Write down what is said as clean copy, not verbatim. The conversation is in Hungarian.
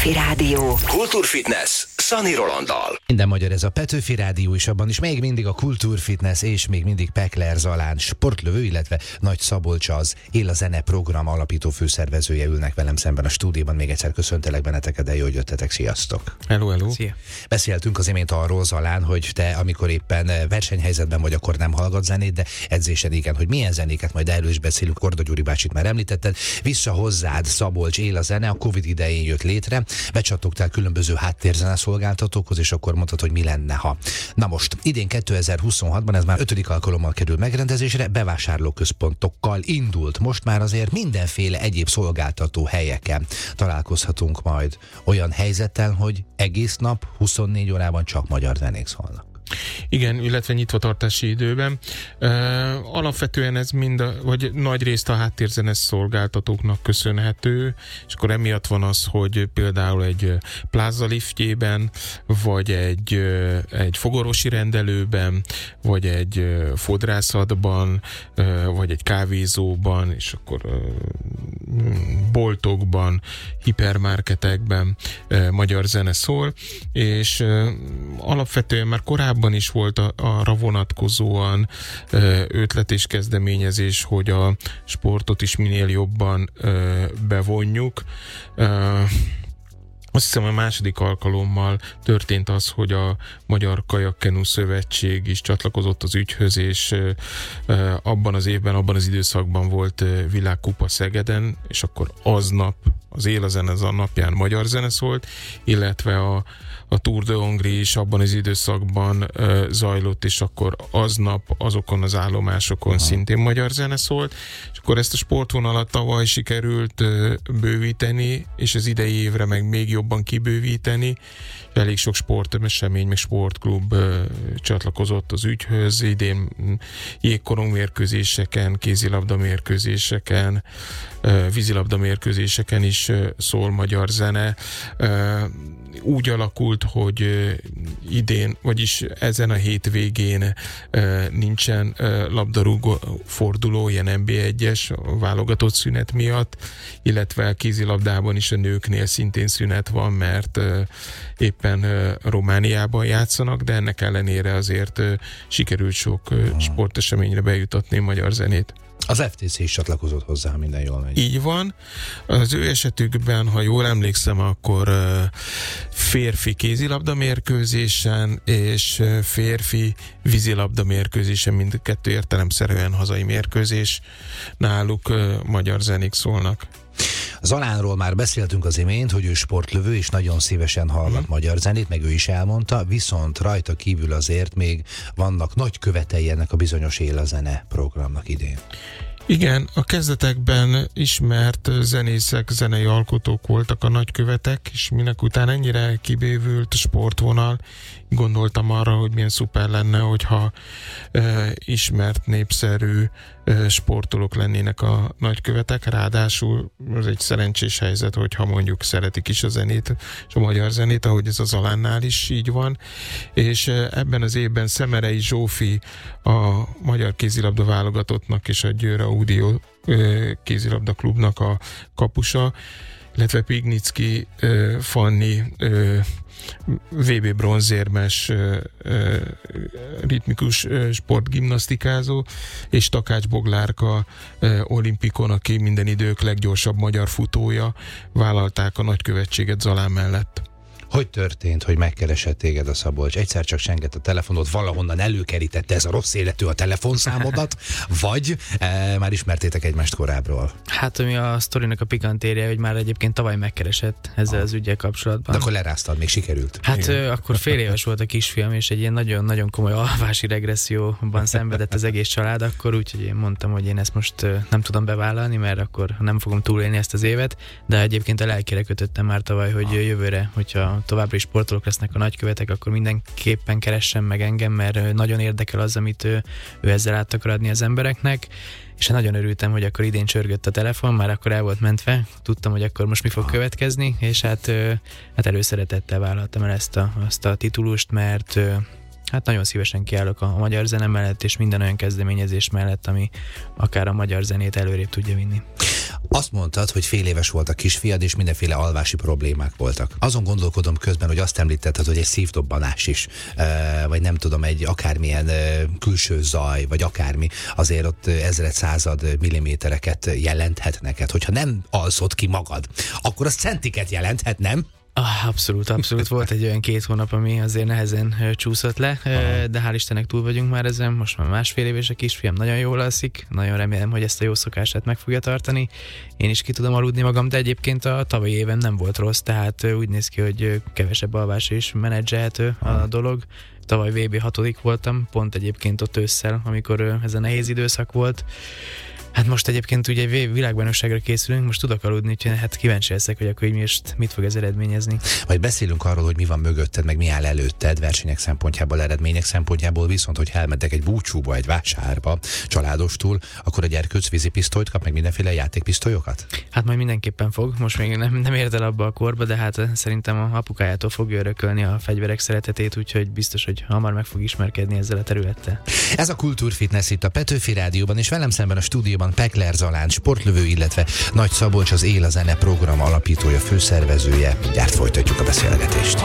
Petőfi Rádió. Kultúrfitness Szani Rolanddal. Minden magyar ez a Petőfi Rádió, és abban is még mindig a Kultúrfitness, és még mindig Pekler Zalán sportlövő, illetve Nagy Szabolcs az Él a Zene program alapító főszervezője ülnek velem szemben a stúdióban. Még egyszer köszöntelek benneteket, de jó, hogy jöttetek. Sziasztok! Hello, hello! Szia. Beszéltünk az imént arról, Zalán, hogy te, amikor éppen versenyhelyzetben vagy, akkor nem hallgat zenét, de edzésen igen, hogy milyen zenéket, majd erről is beszélünk. Korda Gyuri bácsit már említetted. Vissza hozzád, Szabolcs, Él a Zene, a Covid idején jött létre. Becsatogtál különböző háttérzene szolgáltatókhoz, és akkor mondtad, hogy mi lenne, ha. Na most, idén 2026-ban, ez már 5. alkalommal kerül megrendezésre, bevásárlóközpontokkal indult. Most már azért mindenféle egyéb szolgáltató helyeken találkozhatunk majd olyan helyzettel, hogy egész nap, 24 órában csak magyar zenék szólnak. Igen, illetve nyitvatartási időben. Alapvetően ez vagy nagy részt a háttérzene szolgáltatóknak köszönhető, és akkor emiatt van az, hogy például egy pláza liftjében, vagy egy fogorvosi rendelőben, vagy egy fodrászatban, vagy egy kávézóban, és akkor boltokban, hipermarketekben magyar zene szól, és alapvetően már korábban is volt arra vonatkozóan ötlet és kezdeményezés, hogy a sportot is minél jobban bevonjuk. Azt hiszem, a második alkalommal történt az, hogy a Magyar Kajakkenu Szövetség is csatlakozott az ügyhöz, és abban az évben, abban az időszakban volt világkupa Szegeden, és akkor aznap az Él a Zene napján magyar zene szólt, illetve a Tour de Hongrie is abban az időszakban zajlott, és akkor aznap azokon az állomásokon szintén magyar zene szólt, és akkor ezt a sportvonalat tavaly sikerült bővíteni, és az idei évre meg még jobban kibővíteni. Elég sok sportesemény, meg sportklub csatlakozott az ügyhöz, idén jégkorong mérkőzéseken, kézilabda mérkőzéseken, vízilabda mérkőzéseken is szól magyar zene. Úgy alakult, hogy idén, vagyis ezen a hétvégén nincsen labdarúgó forduló, ilyen NB1-es válogatott szünet miatt, illetve kézilabdában is a nőknél szintén szünet van, mert éppen Romániában játszanak, de ennek ellenére azért sikerült sok sporteseményre bejutatni magyar zenét. Az FTC is csatlakozott hozzá, ha minden jól megy. Így van. Az ő esetükben, ha jól emlékszem, akkor férfi kézilabda mérkőzésen és férfi vízilabda mérkőzésen, mindkettő értelemszerűen hazai mérkőzés, náluk magyar zenék szólnak. Zalánról már beszéltünk az imént, hogy ő sportlövő, és nagyon szívesen hallgat magyar zenét, meg ő is elmondta, viszont rajta kívül azért még vannak nagy követei ennek a bizonyos Él a Zene programnak idén. Igen, a kezdetekben ismert zenészek, zenei alkotók voltak a nagykövetek, és minek után ennyire kibővült a sportvonal, gondoltam arra, hogy milyen szuper lenne, hogyha ismert, népszerű sportolók lennének a nagykövetek, ráadásul az egy szerencsés helyzet, hogyha mondjuk szeretik is a zenét, és a magyar zenét, ahogy ez a Zalánnál is így van, és ebben az évben Szemerei Zsófi a magyar kézilabda válogatottnak és a Győr Audio kézilabda klubnak a kapusa, illetve Pignicki Fanni VB bronzérmes ritmikus sportgimnasztikázó, és Takács Boglárka olimpikon, aki minden idők leggyorsabb magyar futója, vállalták a nagykövetséget Zalán mellett. Hogy történt, hogy megkeresett téged a Szabolcs? Egyszer csak csengett a telefonod, valahonnan előkerítette ez a rossz életű a telefonszámodat, vagy már ismertétek egymást korábbról? Hát ami a sztorinak a pikantérje, hogy már egyébként tavaly megkeresett ezzel az üggyel kapcsolatban. De akkor leráztad, még sikerült? Hát akkor fél éves volt a kisfiam, és egy ilyen nagyon-nagyon komoly alvási regresszióban szenvedett az egész család, akkor úgyhogy én mondtam, hogy én ezt most nem tudom bevállalni, mert akkor nem fogom túlélni ezt az évet, de egyébként a lelkére kötöttem már tavaly, hogy jövőre, hogyha továbbra is sportolók lesznek a nagykövetek, akkor mindenképpen keressen meg engem, mert nagyon érdekel az, amit ő ezzel át akar adni az embereknek, és nagyon örültem, hogy akkor idén csörgött a telefon, már akkor el volt mentve, tudtam, hogy akkor most mi fog következni, és hát előszeretettel vállaltam el azt a titulust, mert hát nagyon szívesen kiállok a magyar zene mellett, és minden olyan kezdeményezés mellett, ami akár a magyar zenét előrébb tudja vinni. Azt mondtad, hogy fél éves volt a kisfiad, és mindenféle alvási problémák voltak. Azon gondolkodom közben, hogy azt említetted, hogy egy szívdobbanás is, vagy nem tudom, egy akármilyen külső zaj, vagy akármi, azért ott ezred, század millimétereket jelenthet neked. Hogyha nem alszod ki magad, akkor az centiket jelenthet, nem? Abszolút. Volt egy olyan 2 hónap, ami azért nehezen csúszott le, de hál' Istennek túl vagyunk már ezen, most már másfél éves a kisfiam, nagyon jól alszik, nagyon remélem, hogy ezt a jó szokását meg fogja tartani. Én is ki tudom aludni magam, de egyébként a tavalyi éven nem volt rossz, tehát úgy néz ki, hogy kevesebb alvás is menedzselhető a dolog. Tavaly VB 6. voltam, pont egyébként ott ősszel, amikor ez a nehéz időszak volt. Hát most egyébként ugye egy világbajnokságra készülünk, most tudok aludni, úgyhogy hát kíváncsi leszek, hogy akkor most mit fog ez eredményezni. Majd beszélünk arról, hogy mi van mögötted, meg mi áll előtted, versenyek szempontjából, eredmények szempontjából, viszont hogy elmentek egy búcsúba, egy vásárba, családostul, akkor a gyerkőc vízipisztolyt kap, meg mindenféle játékpisztolyokat? Hát majd mindenképpen fog, most még nem ért el abba a korba, de hát szerintem a apukájától fogja örökölni a fegyverek szeretetét, úgyhogy biztos, hogy hamar meg fog ismerkedni ezzel a területtel. Ez a Kultúrfitness itt a Petőfi Rádióban, és velem szemben a stúdióban Pekler Zalán, sportlövő, illetve Nagy Szabolcs, az Él a Zene program alapítója, főszervezője. Mindjárt folytatjuk a beszélgetést.